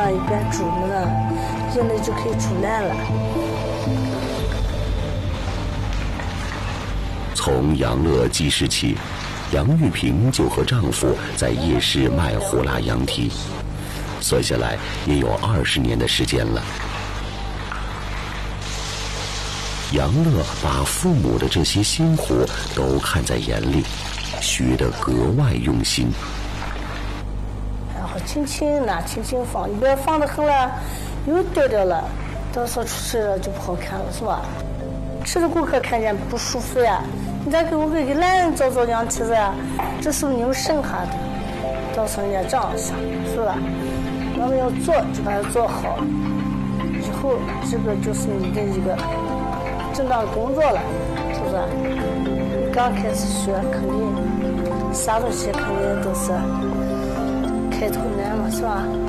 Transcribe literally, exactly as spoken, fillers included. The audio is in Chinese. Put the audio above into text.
一边煮呢，现在就可以煮烂了。 从杨乐记事起，杨玉萍就和丈夫在夜市卖胡辣羊蹄，算下来也有二十年的时间了。杨乐把父母的这些辛苦都看在眼里，学得格外用心。 然后轻轻拿，轻轻放，你不要放得很了，又掉掉了，到时候出去了就不好看了，是吧？吃的顾客看见不舒服呀，你再给我给烂人做做羊蹄子呀，这是不是你有剩下的？到时候人家这样想，是吧？我们要做就把它做好，以后这个就是你的一个正当工作了，是不是？刚开始学肯定啥东西肯定都是开头难嘛，是吧？